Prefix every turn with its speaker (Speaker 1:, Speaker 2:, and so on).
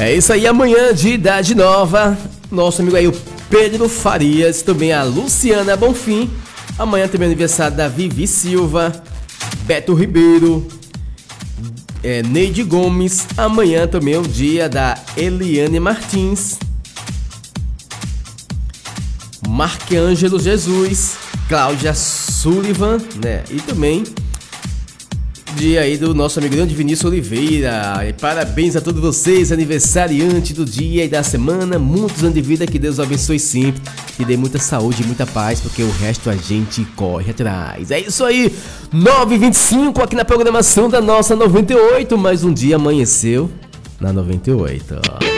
Speaker 1: É isso aí, amanhã de idade nova. Nosso amigo aí, o Pedro Farias, também a Luciana Bonfim. Amanhã também é aniversário da Vivi Silva, Beto Ribeiro, Neide Gomes. Amanhã também é o dia da Eliane Martins, Marqueângelo Jesus, Cláudia Sullivan, né? E também dia aí do nosso amigo grande Vinícius Oliveira. E parabéns a todos vocês, aniversariante do dia e da semana. Muitos anos de vida, que Deus abençoe sempre, que dê muita saúde e muita paz, porque o resto a gente corre atrás. É isso aí, 9h25 aqui na programação da nossa 98. Mais um dia amanheceu na 98.